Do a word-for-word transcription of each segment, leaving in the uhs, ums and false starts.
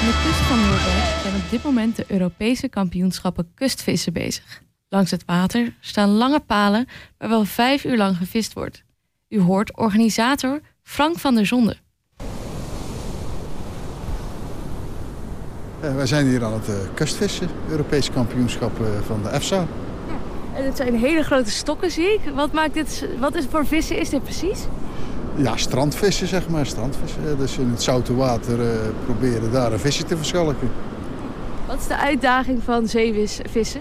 Aan de kust van Noordwijk zijn op dit moment de Europese kampioenschappen kustvissen bezig. Langs het water staan lange palen waar wel vijf uur lang gevist wordt. U hoort organisator Frank van der Zonde. Uh, wij zijn hier aan het uh, kustvissen, Europese kampioenschap uh, van de EFSA. Ja, en het zijn hele grote stokken, zie ik. Wat, maakt dit, wat is voor vissen is dit precies? Ja, strandvissen zeg maar. Strandvissen. Dus in het zoute water uh, proberen daar een visje te verschalken. Wat is de uitdaging van zeevissen?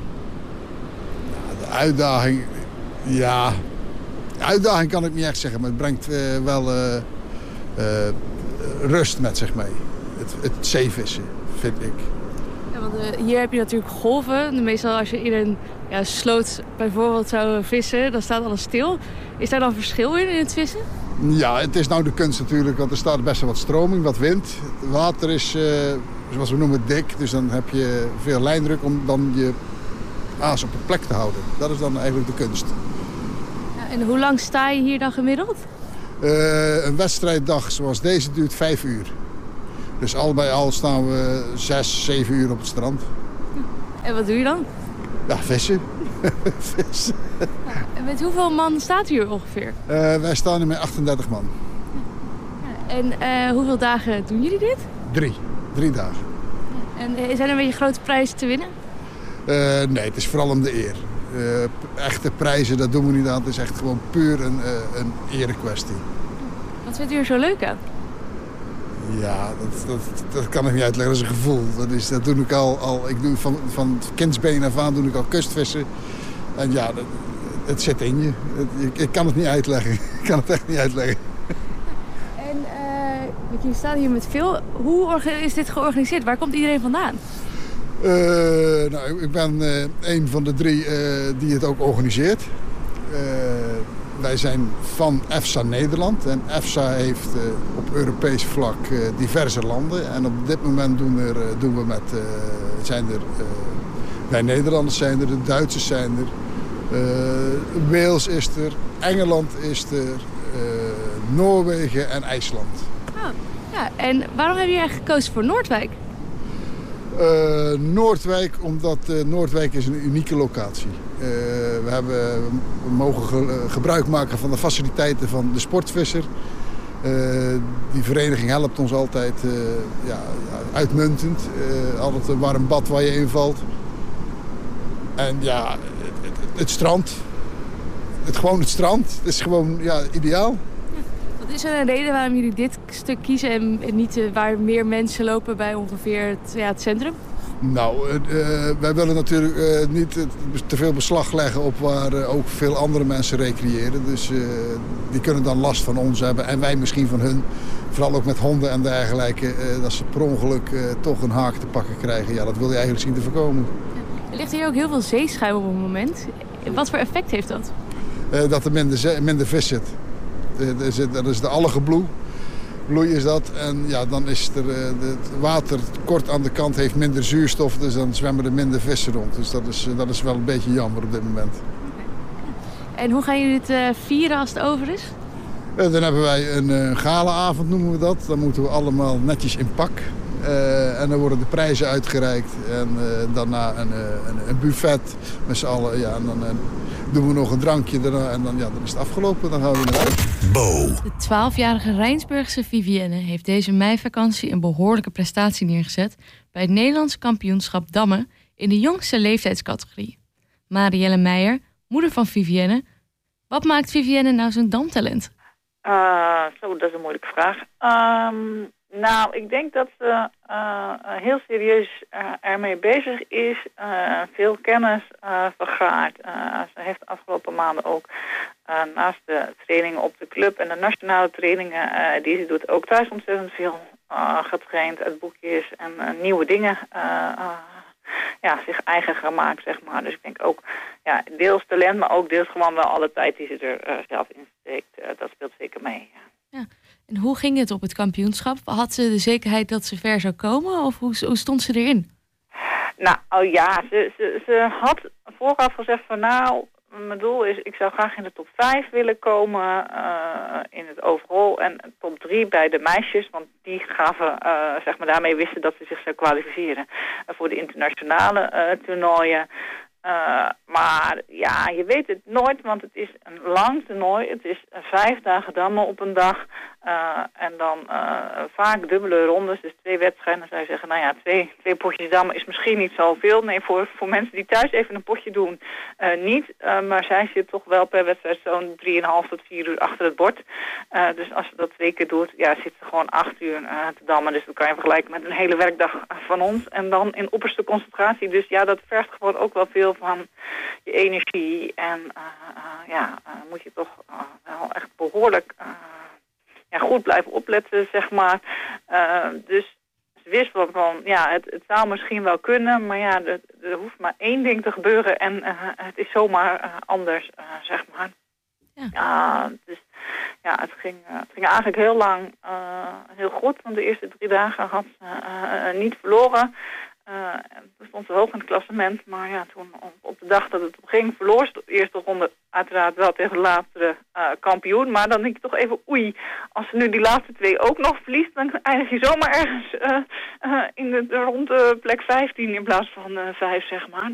Ja, de uitdaging... Ja... De uitdaging kan ik niet echt zeggen, maar het brengt uh, wel uh, uh, rust met zich mee. Het, het zeevissen, vind ik. Ja, want uh, hier heb je natuurlijk golven. Meestal als je in een ja, sloot bijvoorbeeld zou vissen, dan staat alles stil. Is daar dan verschil in, in het vissen? Ja, het is nou de kunst natuurlijk, want er staat best wel wat stroming, wat wind. Het water is, uh, zoals we noemen, dik. Dus dan heb je veel lijndruk om dan je aas op een plek te houden. Dat is dan eigenlijk de kunst. Ja, en hoe lang sta je hier dan gemiddeld? Uh, een wedstrijddag zoals deze duurt vijf uur. Dus al bij al staan we zes, zeven uur op het strand. En wat doe je dan? Ja, vissen. vissen. Ja, en met hoeveel man staat u hier ongeveer? Uh, wij staan hier met achtendertig man. Ja, en uh, hoeveel dagen doen jullie dit? Drie. Drie dagen. En uh, zijn er een beetje grote prijzen te winnen? Uh, nee, het is vooral om de eer. Uh, echte prijzen, dat doen we niet aan. Het is echt gewoon puur een, uh, een erekwestie. Wat vindt u er zo leuk aan? Ja, dat, dat, dat kan ik niet uitleggen. Dat is een gevoel. Dat, is, dat doe ik al, al ik doe van, van kindsbeen af aan doe ik al kustvissen. En ja, dat, het zit in je. Het, ik, ik kan het niet uitleggen. Ik kan het echt niet uitleggen. En uh, je staat hier met veel. Hoe is dit georganiseerd? Waar komt iedereen vandaan? Uh, nou, ik ben uh, een van de drie uh, die het ook organiseert. Uh, wij zijn van EFSA Nederland. En EFSA heeft uh, op Europees vlak uh, diverse landen. En op dit moment doen, er, uh, doen we met, uh, zijn er, uh, wij Nederlanders zijn er, de Duitsers zijn er. Uh, Wales is er, Engeland is er, uh, Noorwegen en IJsland. Oh, ja. En waarom heb je eigenlijk gekozen voor Noordwijk? Uh, Noordwijk, omdat uh, Noordwijk is een unieke locatie. Uh, we, hebben, we mogen ge, gebruik maken van de faciliteiten van de sportvisser. Uh, die vereniging helpt ons altijd uh, ja, uitmuntend. Uh, altijd een warm bad waar je invalt. En ja, het, het, het strand. Het, gewoon het strand. Het is gewoon ja, ideaal. Wat is er een reden waarom jullie dit stuk kiezen en niet uh, waar meer mensen lopen bij ongeveer het, ja, het centrum? Nou, uh, wij willen natuurlijk uh, niet uh, te veel beslag leggen op waar uh, ook veel andere mensen recreëren. Dus uh, die kunnen dan last van ons hebben en wij misschien van hun. Vooral ook met honden en dergelijke, uh, dat ze per ongeluk uh, toch een haak te pakken krijgen. Ja, dat wil je eigenlijk zien te voorkomen. Ja. Er ligt hier ook heel veel zeeschuim op het moment. Wat voor effect heeft dat? Uh, dat er minder, ze- minder vis zit. Uh, dat is de algenbloei. Bloei is dat. En ja, dan is er, uh, het water kort aan de kant heeft minder zuurstof. Dus dan zwemmen er minder vissen rond. Dus dat is, uh, dat is wel een beetje jammer op dit moment. En hoe gaan jullie dit uh, vieren als het over is? Uh, dan hebben wij een uh, galaavond, noemen we dat. Dan moeten we allemaal netjes in pak. Uh, en dan worden de prijzen uitgereikt. En uh, daarna een, uh, een, een buffet met z'n allen. Ja, en dan uh, doen we nog een drankje daarna. En dan, ja, dan is het afgelopen. Dan gaan we naar huis. Bo. De twaalfjarige Rijnsburgse Vivienne heeft deze meivakantie een behoorlijke prestatie neergezet bij het Nederlands kampioenschap Dammen in de jongste leeftijdscategorie. Marielle Meijer, moeder van Vivienne. Wat maakt Vivienne nou zo'n damtalent? Uh, zo, dat is een moeilijke vraag. Um, nou, ik denk dat ze uh, heel serieus uh, ermee bezig is. Uh, veel kennis uh, vergaart. Uh, ze heeft de afgelopen maanden ook uh, naast de trainingen op de club en de nationale trainingen uh, die ze doet ook thuis ontzettend veel uh, getraind uit boekjes en uh, nieuwe dingen uh, uh, ja, zich eigen gemaakt, zeg maar. Dus ik denk ook ja, deels talent, maar ook deels gewoon wel alle tijd die ze er uh, zelf in steekt. Uh, dat speelt zeker mee. Ja. Ja. En hoe ging het op het kampioenschap? Had ze de zekerheid dat ze ver zou komen? Of hoe, hoe stond ze erin? Nou, oh ja, ze, ze, ze had vooraf gezegd van nou, mijn doel is, ik zou graag in de top vijf willen komen uh, in het overall. En top drie bij de meisjes, want die gaven, uh, zeg maar, daarmee wisten dat ze zich zou kwalificeren uh, voor de internationale uh, toernooien. Uh, maar ja, je weet het nooit, want het is een lang toernooi. Het is uh, vijf dagen dammen op een dag. Uh, en dan uh, vaak dubbele rondes, dus twee wedstrijden. Dan zou je zeggen, nou ja, twee, twee potjes dammen is misschien niet zoveel. Nee, voor, voor mensen die thuis even een potje doen, uh, niet. Uh, maar zij zit toch wel per wedstrijd zo'n drieënhalf tot vier uur achter het bord. Uh, dus als ze dat twee keer doet, ja, zit ze gewoon acht uur uh, te dammen. Dus dat kan je vergelijken met een hele werkdag van ons. En dan in opperste concentratie. Dus ja, dat vergt gewoon ook wel veel van je energie. En uh, uh, ja, uh, moet je toch uh, wel echt behoorlijk uh, ja, goed blijven opletten, zeg maar. Uh, dus ze wist wel van, ja, het, het zou misschien wel kunnen, maar ja, er, er hoeft maar één ding te gebeuren en uh, het is zomaar uh, anders, uh, zeg maar. Ja. Ja, dus ja, het ging, uh, het ging eigenlijk heel lang uh, heel goed, want de eerste drie dagen had ze uh, uh, niet verloren. Uh, toen stond ze hoog in het klassement, maar ja, toen op, op de dag dat het ging, verloor ze de eerste ronde uiteraard wel tegen de laatste uh, kampioen. Maar dan denk ik toch even, oei, als ze nu die laatste twee ook nog verliest, dan eindig je zomaar ergens uh, uh, in de, de rond de plek vijftien in plaats van uh, vijf, zeg maar.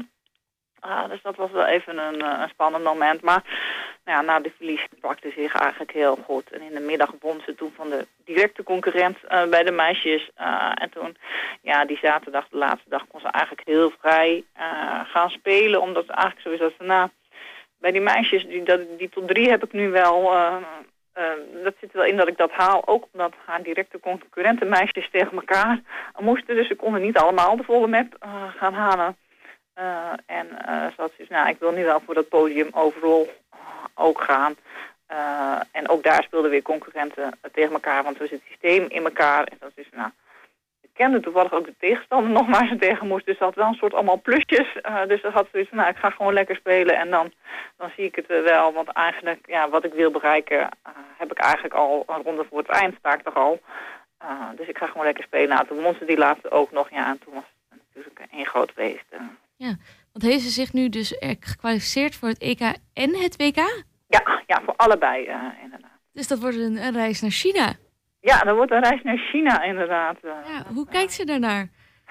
Uh, dus dat was wel even een, uh, een spannend moment. Maar nou ja, na de verlies pakte ze zich eigenlijk heel goed. En in de middag won ze toen van de directe concurrent uh, bij de meisjes. Uh, en toen, ja, die zaterdag, de laatste dag, kon ze eigenlijk heel vrij uh, gaan spelen. Omdat het eigenlijk zo is dat ze na... Bij die meisjes, die, dat, die tot drie heb ik nu wel... Uh, uh, dat zit er wel in dat ik dat haal. Ook omdat haar directe concurrenten meisjes tegen elkaar moesten. Dus ze konden niet allemaal de volle map uh, gaan halen. Uh, en uh, ze had zoiets, nou, ik wil nu wel voor dat podium overal uh, ook gaan. Uh, en ook daar speelden weer concurrenten uh, tegen elkaar, want er zit het systeem in elkaar. En dat is, nou, ik kende toevallig ook de tegenstander nog waar ze tegen moest. Dus ze had wel een soort allemaal plusjes. Uh, dus dat had zoiets van, nou, ik ga gewoon lekker spelen en dan, dan zie ik het uh, wel. Want eigenlijk, ja, wat ik wil bereiken, uh, heb ik eigenlijk al een ronde voor het eind, sta ik toch al. Uh, dus ik ga gewoon lekker spelen. Nou, toen won ze die laatste ook nog, ja, en toen was het natuurlijk één groot feest. Uh. Ja, want heeft ze zich nu dus gekwalificeerd voor het E K en het W K? Ja, ja, voor allebei uh, inderdaad. Dus dat wordt een, een reis naar China? Ja, dat wordt een reis naar China inderdaad. Uh, ja, hoe kijkt ze daarnaar?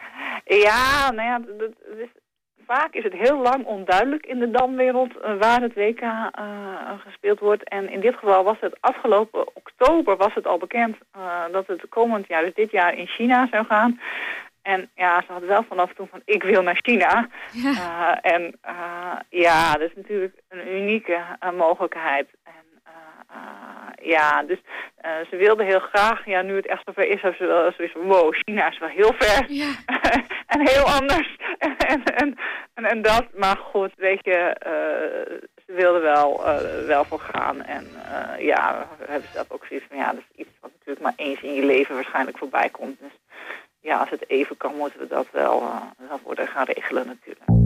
Ja, nou ja, dat, dat is, vaak is het heel lang onduidelijk in de damwereld uh, waar het W K uh, gespeeld wordt. En in dit geval was het afgelopen oktober was het al bekend uh, dat het komend jaar, dus dit jaar in China zou gaan. En ja, ze had wel vanaf toen van, ik wil naar China. Ja. Uh, en uh, ja, dat is natuurlijk een unieke uh, mogelijkheid. En uh, uh, ja, dus uh, ze wilde heel graag, ja, nu het echt zover is, heeft ze wel zoiets van, wow, China is wel heel ver. Ja. En heel anders. en, en, en, en dat, maar goed, weet je, uh, ze wilde wel, uh, wel voor gaan. En uh, ja, we hebben zelf ook zoiets van, ja, dat is iets wat natuurlijk maar eens in je leven waarschijnlijk voorbij komt. Dus ja, als het even kan, moeten we dat wel, uh, wel worden gaan regelen natuurlijk.